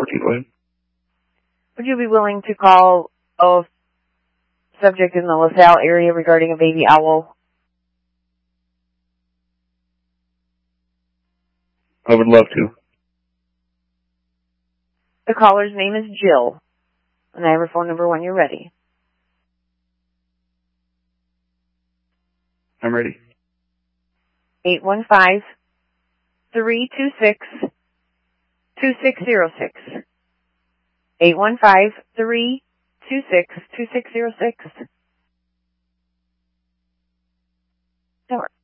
14, go ahead. Would you be willing to call a subject in the LaSalle area regarding a baby owl? I would love to. The caller's name is Jill, and I have her phone number when you're ready. I'm ready. 815-326-2606. 815-326-2606.